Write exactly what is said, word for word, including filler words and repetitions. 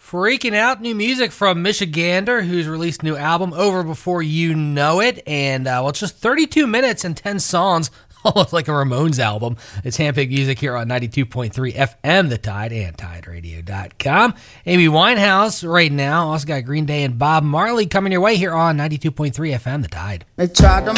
Freaking Out, new music from Michigander, who's released a new album, Over Before You Know It. And, uh, well, it's just thirty-two minutes and ten songs, almost like a Ramones album. It's handpicked music here on ninety-two point three F M, The Tide, and Tide Radio dot com. Amy Winehouse right now. Also got Green Day and Bob Marley coming your way here on ninety-two point three F M, The Tide. They tried to